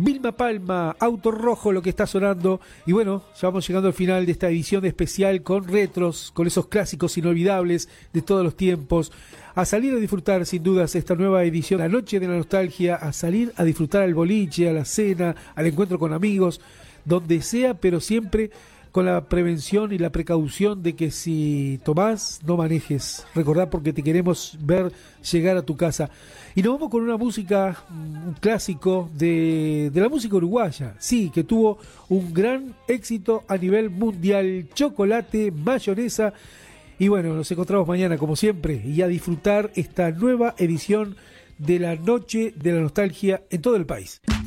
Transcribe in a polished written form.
Vilma Palma, Auto Rojo, lo que está sonando. Y bueno, ya vamos llegando al final de esta edición especial con retros, con esos clásicos inolvidables de todos los tiempos. A salir a disfrutar, sin dudas, esta nueva edición, la noche de la nostalgia, a salir a disfrutar al boliche, a la cena, al encuentro con amigos, donde sea, pero siempre con la prevención y la precaución de que si tomás, no manejes. Recordá, porque te queremos ver llegar a tu casa. Y nos vamos con una música, un clásico de la música uruguaya, sí, que tuvo un gran éxito a nivel mundial, Chocolate, Mayonesa. Y bueno, nos encontramos mañana como siempre y a disfrutar esta nueva edición de la Noche de la Nostalgia en todo el país.